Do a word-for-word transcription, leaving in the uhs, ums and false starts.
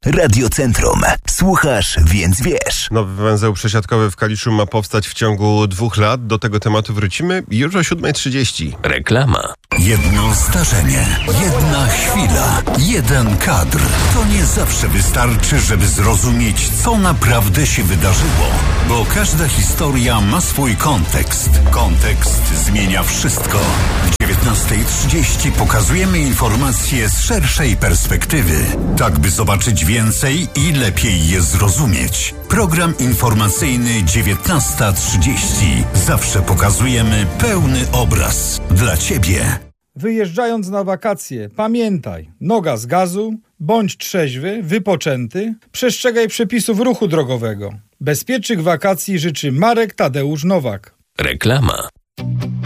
Radiocentrum. Słuchasz, więc wiesz. Nowy węzeł przesiadkowy w Kaliszu ma powstać w ciągu dwóch lat. Do tego tematu wrócimy już o siódma trzydzieści. Reklama. Jedno zdarzenie, jedna chwila, jeden kadr. To nie zawsze wystarczy, żeby zrozumieć, co naprawdę się wydarzyło. Bo każda historia ma swój kontekst. Kontekst zmienia wszystko. W dziewiętnasta trzydzieści pokazujemy informacje z szerszej perspektywy. Tak, by zobaczyć więcej i lepiej je zrozumieć. Program informacyjny dziewiętnasta trzydzieści. Zawsze pokazujemy pełny obraz. Dla Ciebie. Wyjeżdżając na wakacje, pamiętaj, noga z gazu, bądź trzeźwy, wypoczęty, przestrzegaj przepisów ruchu drogowego. Bezpiecznych wakacji życzy Marek Tadeusz Nowak. Reklama.